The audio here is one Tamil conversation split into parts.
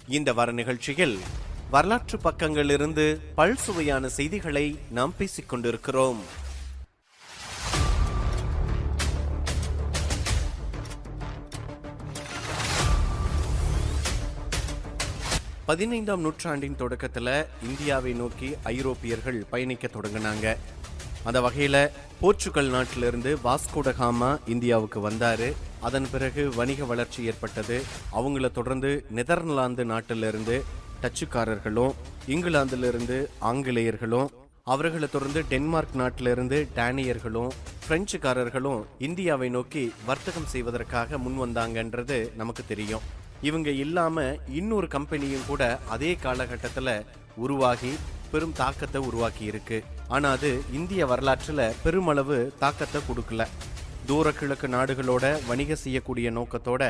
இந்த வார நிகழ்ச்சியில் வரலாற்று பக்கங்களிலிருந்து பல்சுவையான செய்திகளை நாம் பேசிக் கொண்டிருக்கிறோம். பதினைந்தாம் நூற்றாண்டின் தொடக்கத்துல இந்தியாவை நோக்கி ஐரோப்பியர்கள் பயணிக்க தொடங்கினாங்க. அந்த வகையில போர்ச்சுகல் நாட்டிலிருந்து வாஸ்கோ ட காமா இந்தியாவுக்கு வந்தாரு. அதன் பிறகு வணிக வளர்ச்சி ஏற்பட்டது. அவங்கள தொடர்ந்து நெதர்லாந்து நாட்டிலிருந்து டச்சுக்காரர்களும், இங்கிலாந்திலிருந்து ஆங்கிலேயர்களும், அவர்களை தொடர்ந்து டென்மார்க் நாட்டிலிருந்து டேனியர்களும், பிரெஞ்சுக்காரர்களும் இந்தியாவை நோக்கி வர்த்தகம் செய்வதற்காக முன் வந்தாங்கன்றது நமக்கு தெரியும். இவங்க இல்லாம இன்னொரு கம்பெனியும் கூட அதே காலகட்டத்தில் உருவாகி பெரும் தாக்கத்தை உருவாக்கி இருக்கு. ஆனா அது இந்திய வரலாற்றுல பெருமளவு தாக்கத்தை கொடுக்கல. தூர கிழக்கு நாடுகளோட வணிக செய்யக்கூடிய நோக்கத்தோட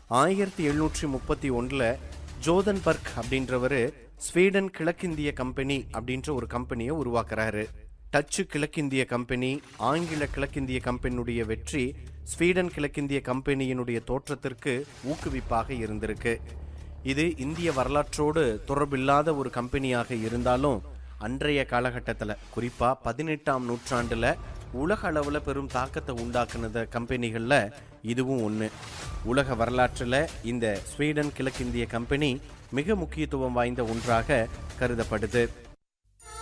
1731 ஜோதன்பர்க் அப்படின்றவரு ஸ்வீடன் கிழக்கிந்திய கம்பெனி அப்படின்ற ஒரு கம்பெனியை உருவாக்குறாரு. டச்சு கிழக்கிந்திய கம்பெனி, ஆங்கில கிழக்கிந்திய கம்பெனியுடைய வெற்றி ஸ்வீடன் கிழக்கிந்திய கம்பெனியினுடைய தோற்றத்திற்கு ஊக்குவிப்பாக இருந்திருக்கு. இது இந்திய வரலாற்றோடு தொடர்பில்லாத ஒரு கம்பெனியாக இருந்தாலும் அன்றைய காலகட்டத்தில், குறிப்பா 18ஆம் நூற்றாண்டுல உலக அளவில் பெரும் தாக்கத்தை உண்டாக்குனத கம்பெனிகளில் இதுவும் ஒன்று. உலக வரலாற்றில் இந்த ஸ்வீடன் கிழக்கிந்திய கம்பெனி மிக முக்கியத்துவம் வாய்ந்த ஒன்றாக கருதப்படுது.